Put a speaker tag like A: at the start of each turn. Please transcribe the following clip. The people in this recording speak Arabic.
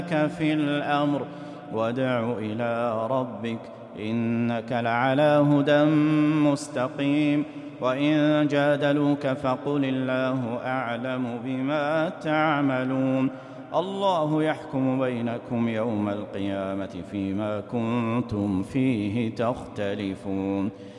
A: في الأمر وادع إلى ربك إنك لعلى هدى مستقيم. وإن جادلوك فقل الله أعلم بما تعملون. الله يحكم بينكم يوم القيامة فيما كنتم فيه تختلفون.